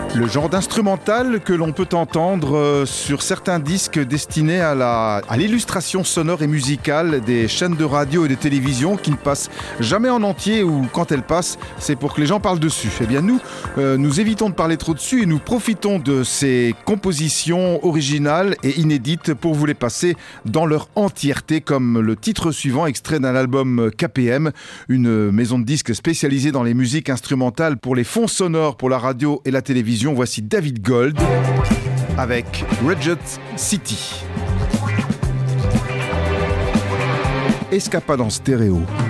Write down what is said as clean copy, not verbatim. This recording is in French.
Le genre d'instrumental que l'on peut entendre sur certains disques destinés à l'illustration sonore et musicale des chaînes de radio et de télévision qui ne passent jamais en entier, ou quand elles passent, c'est pour que les gens parlent dessus. Eh bien nous évitons de parler trop dessus et nous profitons de ces compositions originales et inédites pour vous les passer dans leur entièreté, comme le titre suivant, extrait d'un album KPM, une maison de disques spécialisée dans les musiques instrumentales pour les fonds sonores pour la radio et la télévision. Voici David Gold avec Reject City. Escapade en stéréo.